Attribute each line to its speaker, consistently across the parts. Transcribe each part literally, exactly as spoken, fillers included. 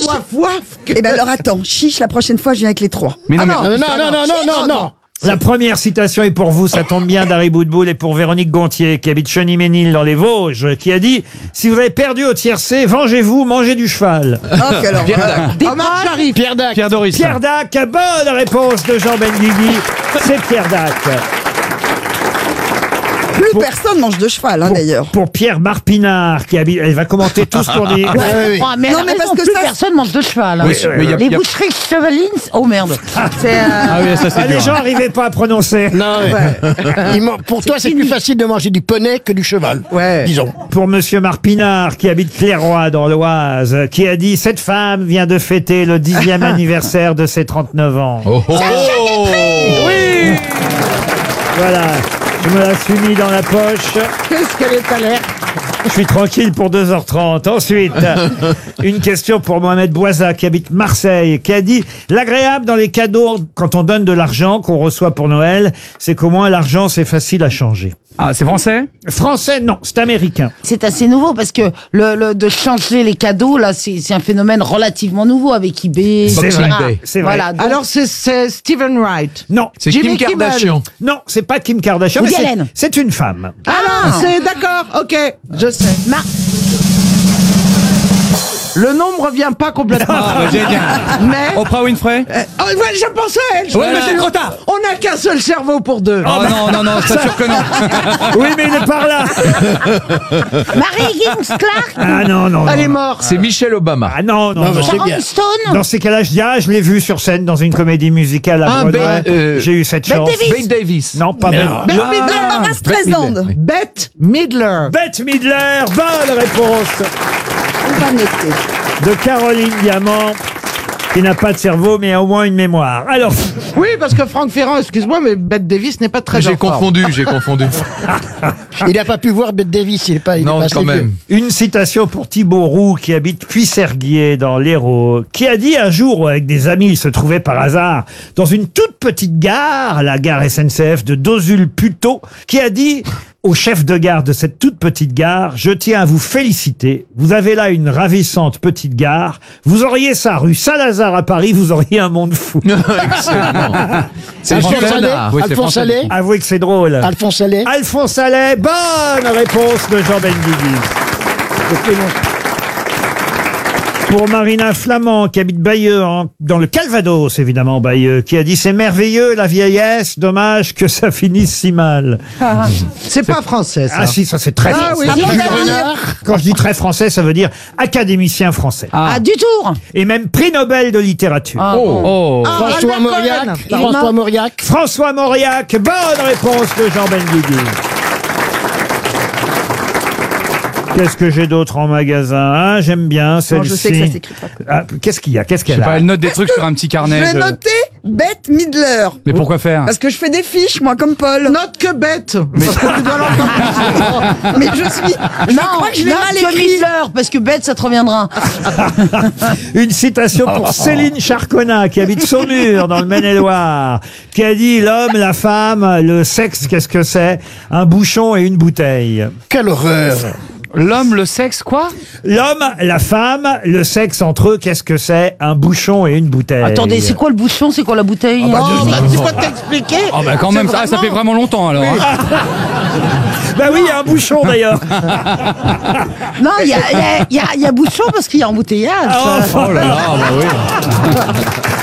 Speaker 1: Waf, waf.
Speaker 2: Eh ben alors attends, chiche, la prochaine fois je viens avec les trois.
Speaker 3: Mais non,
Speaker 1: Ah
Speaker 3: mais-
Speaker 1: non, non, non, non, non, non, non.
Speaker 4: La première citation est pour vous, ça tombe bien, d'Harry Boudboul, et pour Véronique Gontier, qui habite Cheny-Ménil dans les Vosges, qui a dit « Si vous avez perdu au tiercé, vengez-vous, mangez du cheval
Speaker 2: Oh, quelle horreur.
Speaker 1: Omar Sharif.
Speaker 3: Pierre Dac. Pierre ». Doris.
Speaker 4: Pierre Dac, bonne réponse de Jean Benguigui, c'est Pierre Dac.
Speaker 2: Plus
Speaker 4: Pour-
Speaker 2: personne mange de cheval, hein,
Speaker 4: Pour,
Speaker 2: d'ailleurs.
Speaker 4: pour Pierre Marpinard, qui habite... Elle va commenter tout ce qu'on dit.
Speaker 1: Ouais, ouais.
Speaker 5: Oh, mais
Speaker 2: Non,
Speaker 5: non,
Speaker 2: mais
Speaker 5: mais
Speaker 2: parce que
Speaker 5: plus
Speaker 2: ça-
Speaker 5: personne mange de cheval. hein.
Speaker 3: Oui, mais il y a-
Speaker 5: Les
Speaker 3: il y a-
Speaker 5: boucheries chevalines, oh merde.
Speaker 2: C'est, euh,
Speaker 3: Ah oui, ça c'est
Speaker 4: Ah, les
Speaker 3: dur.
Speaker 4: gens n'arrivaient pas à prononcer.
Speaker 1: Non, ouais. Il man- Pour toi, c'est plus facile de manger du poney que du cheval.
Speaker 6: Ouais.
Speaker 1: Disons.
Speaker 4: Pour Monsieur Marpinard, qui habite Clairoy dans l'Oise, qui a dit « Cette femme vient de fêter le dixième anniversaire de ses trente-neuf ans.
Speaker 3: Oh, oh.
Speaker 4: Oui. Voilà, je me la suis mis dans la poche.
Speaker 1: Qu'est-ce qu'elle est alerte.
Speaker 4: Je suis tranquille pour deux heures trente. Ensuite, une question pour Mohamed Bouaza, qui habite Marseille, qui a dit « L'agréable dans les cadeaux, quand on donne de l'argent qu'on reçoit pour Noël, c'est qu'au moins l'argent, c'est facile à changer.
Speaker 3: Ah, c'est français »
Speaker 4: Français, non, c'est américain.
Speaker 5: C'est assez nouveau parce que le, le de changer les cadeaux, là, c'est c'est un phénomène relativement nouveau avec eBay.
Speaker 4: C'est
Speaker 5: et cetera.
Speaker 4: vrai, c'est vrai.
Speaker 5: Voilà, donc-
Speaker 6: Alors, c'est c'est Stephen Wright.
Speaker 4: Non,
Speaker 3: C'est
Speaker 6: Jimmy
Speaker 3: Kim
Speaker 6: Kimmel.
Speaker 3: Kardashian.
Speaker 4: non, c'est pas Kim Kardashian,
Speaker 5: Woody
Speaker 4: mais c'est-
Speaker 5: Allen.
Speaker 4: c'est une femme.
Speaker 6: Ah non, c'est d'accord, ok, je sais.
Speaker 5: Mar-
Speaker 6: Le nom me revient pas complètement. Mais.
Speaker 3: Oprah Winfrey.
Speaker 6: Euh, oh, ouais, je pensais à elle. je
Speaker 3: Ouais,
Speaker 6: pensais
Speaker 3: mais c'est
Speaker 6: à elle.
Speaker 3: trop tard.
Speaker 6: On n'a qu'un seul cerveau pour deux.
Speaker 3: Oh non, non, non, c'est sûr que non.
Speaker 4: Oui, mais il est par là.
Speaker 5: Marie Higgins Clark,
Speaker 4: Ah non, non,
Speaker 6: Elle
Speaker 4: non.
Speaker 6: est morte.
Speaker 7: C'est Michel Obama.
Speaker 4: Ah non, non,
Speaker 1: Non,
Speaker 4: non.
Speaker 1: mais c'est
Speaker 5: Sharon
Speaker 1: bien.
Speaker 5: Stone,
Speaker 4: Dans ces cas-là, je dis, ah, je l'ai vu sur scène dans une comédie musicale à
Speaker 7: Ah,
Speaker 4: Broadway.
Speaker 7: Ben, euh,
Speaker 4: J'ai eu cette
Speaker 5: Bette
Speaker 4: chance.
Speaker 5: Davis.
Speaker 7: Bette Davis.
Speaker 4: Non, pas Ben.
Speaker 6: Bette
Speaker 2: Barbara
Speaker 6: Midler.
Speaker 2: Streisand.
Speaker 6: Bette Midler.
Speaker 4: Bette Midler, bonne réponse
Speaker 2: On va noter.
Speaker 4: de Caroline Diamant, qui n'a pas de cerveau, mais a au moins une mémoire. Alors,
Speaker 6: Oui, parce que Franck Ferrand, excuse-moi, mais Bette Davis n'est pas très
Speaker 7: J'ai
Speaker 6: en forme.
Speaker 7: confondu, j'ai confondu.
Speaker 1: Il n'a pas pu voir Bette Davis, il est pas. il est
Speaker 7: Non,
Speaker 1: pas assez
Speaker 7: quand même.
Speaker 1: vieux.
Speaker 4: une citation pour Thibaut Roux, qui habite Puisserguier dans l'Hérault, qui a dit un jour, avec des amis, il se trouvait par hasard dans une toute petite gare, la gare S N C F de Dozul-Puteaux, qui a dit au chef de gare de cette toute petite gare: je tiens à vous féliciter, vous avez là une ravissante petite gare, vous auriez ça rue Saint-Lazare à Paris, vous auriez un monde fou.
Speaker 7: Excellent. C'est
Speaker 1: Alphonse
Speaker 7: Jean
Speaker 1: Allais.
Speaker 7: Bernard.
Speaker 3: Oui, c'est
Speaker 1: Alphonse
Speaker 3: français.
Speaker 1: Allais.
Speaker 4: Avouez que c'est drôle.
Speaker 1: Alphonse Allais.
Speaker 4: Alphonse Allais, bonne réponse de Jean Benguigui. Pour Marina Flamand, qui habite Bayeux, en- dans le Calvados, évidemment, Bayeux, qui a dit « C'est merveilleux, la vieillesse, dommage que ça finisse si mal.
Speaker 6: C'est pas français, » ça.
Speaker 4: Ah si, ça c'est très
Speaker 6: Ah oui,
Speaker 4: français.
Speaker 6: Jules
Speaker 5: Renard.
Speaker 6: Renard.
Speaker 4: Quand je dis très français, ça veut dire académicien français.
Speaker 5: ah, du tour.
Speaker 4: Et même prix Nobel de littérature.
Speaker 5: Ah,
Speaker 3: Oh.
Speaker 6: Ah,
Speaker 1: François
Speaker 6: Albert
Speaker 1: Mauriac.
Speaker 6: Cohen.
Speaker 5: Il est
Speaker 1: François
Speaker 5: mort.
Speaker 1: Mauriac.
Speaker 4: François Mauriac, bonne réponse de Jean Benguigui. Qu'est-ce que j'ai d'autre en magasin, hein? J'aime bien
Speaker 2: Non,
Speaker 4: celle-ci.
Speaker 2: je sais que ça s'écrit pas.
Speaker 4: Ah, qu'est-ce qu'il y a? Qu'est-ce
Speaker 3: Je sais
Speaker 4: qu'elle
Speaker 3: pas,
Speaker 4: a?
Speaker 3: elle note des trucs sur un petit
Speaker 2: Je
Speaker 3: carnet.
Speaker 2: vais
Speaker 3: je-
Speaker 2: noter Bette Midler.
Speaker 3: Mais pourquoi faire?
Speaker 2: Parce que je fais des fiches, moi, comme Paul.
Speaker 6: Note que bête. Parce que tu dois l'entendre.
Speaker 2: Mais je suis. Je
Speaker 5: Non,
Speaker 2: crois que je l'ai
Speaker 5: non,
Speaker 2: mal
Speaker 5: tu as
Speaker 2: écrit.
Speaker 5: mis l'heure, parce que bête, ça te reviendra.
Speaker 4: Une citation pour Céline Charconnat, qui habite Saumur, dans le Maine-et-Loire, qui a dit « L'homme, la femme, le sexe, qu'est-ce que c'est? Un bouchon et une bouteille.
Speaker 1: Quelle horreur.
Speaker 3: L'homme, le sexe, quoi?
Speaker 4: L'homme, la femme, le sexe entre eux, qu'est-ce que c'est? Un bouchon et une bouteille. »
Speaker 5: Attendez, c'est quoi le bouchon, c'est quoi la bouteille?
Speaker 6: Oh, bah, tu vas t'expliquer.
Speaker 3: Oh bah quand même, ça, ça fait vraiment longtemps alors. hein.
Speaker 4: Bah oui, il y a un bouchon d'ailleurs.
Speaker 5: Non, il y a, il y, a, il y, a, il y a bouchon parce qu'il y a embouteillage.
Speaker 4: Oh,
Speaker 3: Oh là là, bah oui.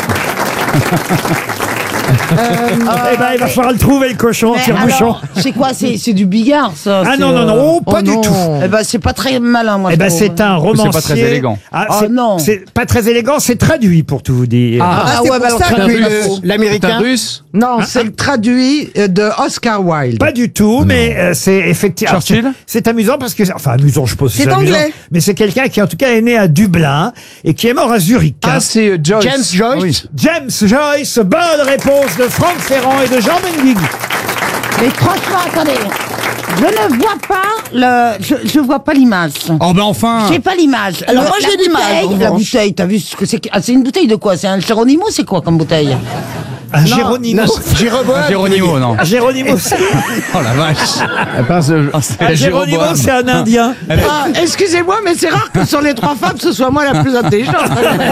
Speaker 4: Eh ben, il va falloir le trouver, le cochon,
Speaker 5: Mais
Speaker 4: tire-bouchon.
Speaker 5: alors, c'est quoi? C'est c'est du bigard, ça.
Speaker 4: Ah
Speaker 5: c'est,
Speaker 4: non, non, non, oh, pas
Speaker 6: oh
Speaker 4: du
Speaker 6: non.
Speaker 4: tout.
Speaker 5: Eh ben, c'est pas très malin, moi.
Speaker 4: Eh
Speaker 5: je
Speaker 4: ben,
Speaker 5: trouve.
Speaker 4: c'est un romancier.
Speaker 3: pas très élégant.
Speaker 4: Ah,
Speaker 5: Oh,
Speaker 4: c'est-
Speaker 5: non.
Speaker 4: C'est pas très élégant, c'est traduit pour tout vous dire.
Speaker 3: Ah.
Speaker 2: Ah, c'est
Speaker 5: ouais,
Speaker 2: pour
Speaker 5: bah, alors,
Speaker 2: ça
Speaker 5: très
Speaker 2: que
Speaker 5: bien.
Speaker 2: le-
Speaker 7: C'est un
Speaker 1: L'américain.
Speaker 7: russe.
Speaker 6: Non, c'est le traduit euh, de Oscar Wilde.
Speaker 4: Pas du tout, mais euh, c'est effectivement.
Speaker 3: Churchill
Speaker 4: alors, c'est- C'est amusant parce que, enfin, amusant, je suppose. que
Speaker 2: C'est
Speaker 4: amusant,
Speaker 2: anglais.
Speaker 4: mais c'est quelqu'un qui, en tout cas, est né à Dublin et qui est mort à Zurich. hein.
Speaker 7: Ah, c'est euh, Joyce.
Speaker 1: James Joyce.
Speaker 3: Oui.
Speaker 4: James Joyce, bonne réponse de Franck Ferrand et de Jean Benguigui.
Speaker 5: Mais franchement, attendez. Je ne vois pas le. Je, je vois pas l'image.
Speaker 3: Oh bah enfin.
Speaker 5: J'ai pas l'image.
Speaker 2: Alors,
Speaker 5: Le-
Speaker 2: moi,
Speaker 5: la
Speaker 2: j'ai l'image,
Speaker 5: bouteille,
Speaker 2: en
Speaker 5: La
Speaker 2: revanche.
Speaker 5: bouteille, t'as vu ce que c'est? que- ah, c'est une bouteille de quoi? C'est un Geronimo, c'est quoi comme bouteille?
Speaker 4: Un Géronimo.
Speaker 1: Non, Jéroboam.
Speaker 3: Géronimo, non.
Speaker 4: Un Géronimo, c'est
Speaker 3: Oh la vache.
Speaker 4: un Géronimo, c'est un Indien.
Speaker 6: Ah, excusez-moi, mais c'est rare que sur les trois femmes, ce soit moi la plus intelligente.